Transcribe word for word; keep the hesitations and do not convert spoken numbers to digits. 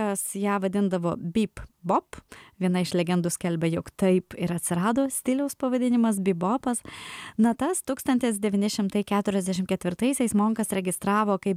kas ją vadindavo bebop. Viena iš legendų skelbia, jog taip ir atsirado stiliaus pavadinimas bebopas. Natas tūkstantis devyni šimtai keturiasdešimt ketvirtaisiais Monkas registravo kaip